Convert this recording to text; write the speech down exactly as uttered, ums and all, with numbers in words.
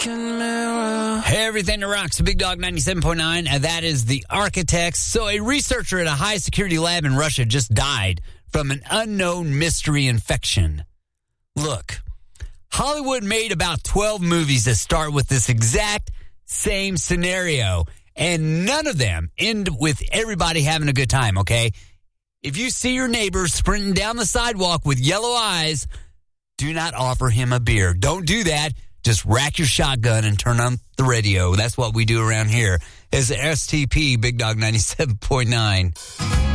Hey, everything that rocks, Big Dog ninety-seven point nine, and that is The Architects. So a researcher at a high-security lab in Russia just died from an unknown mystery infection. Look, Hollywood made about twelve movies that start with this exact same scenario, and none of them end with everybody having a good time, okay? If you see your neighbor sprinting down the sidewalk with yellow eyes, do not offer him a beer. Don't do that. Just rack your shotgun and turn on the radio. That's what we do around here. It's S T P, Big Dog ninety-seven point nine.